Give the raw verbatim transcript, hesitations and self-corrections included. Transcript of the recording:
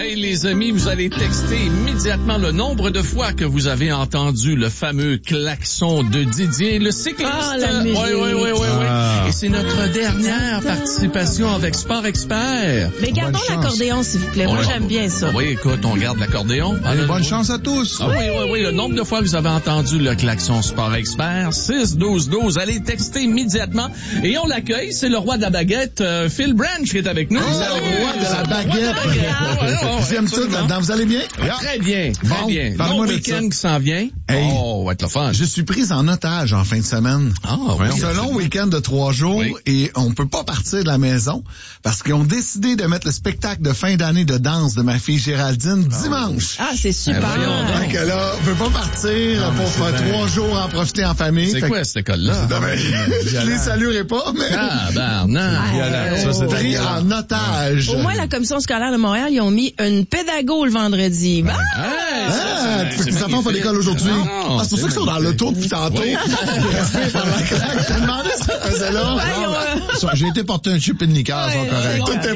Hey, les amis, vous allez texter immédiatement le nombre de fois que vous avez entendu le fameux klaxon de Didier, le cycliste. Ah, la musique. Oui, oui, oui, oui, Ah. oui. Et c'est notre dernière participation avec Sport Expert. Mais gardons Bonne chance. l'accordéon, s'il vous plaît. Moi, Ouais. j'aime bien ça. Oui, écoute, on garde l'accordéon. Allez, bonne oui. chance à tous. Ah oui, oui, oui, le nombre de fois que vous avez entendu le klaxon Sport Expert, six douze douze, allez texter immédiatement. Et on l'accueille, c'est le roi de la baguette, euh, Phil Branch, qui est avec nous. Oh, Salut. le roi de la baguette. Ah, ouais, ouais, ouais, J'aime tout absolument. là-dedans. Vous allez bien? Très bien, très Bon, bien. parle-moi Long de week-end ça. qui s'en vient. Hey. Oh, va être le fun. Je suis prise en otage en fin de semaine. Ah, oui. C'est un long week-end de trois jours Oui. et on peut pas partir de la maison parce qu'ils ont décidé de mettre le spectacle de fin d'année de danse de ma fille Géraldine dimanche. Ah, c'est super. Ben, voyons donc. Fait que là, on peut pas partir pour faire trois jours en profiter en famille. C'est Fait quoi que- cette école-là? Non, mais, je les saluerai pas, mais Ah, Barnard. Violent. ça, c'est Oh. pris en otage. Au moins, la commission scolaire de Montréal, ils ont mis une pédago le vendredi. Bah! Hey, ça, Ah, c'est- tu fais que c'est tes enfants font l'école aujourd'hui. Non, Ah, c'est pour ça qu'ils sont dans l'auto depuis tantôt. Oui. Je me demandais ce qu'ils faisaient là. Ouais, ils ont, euh, J'ai été porter un chip et une liqueur, Ouais, correct. ouais. Tout est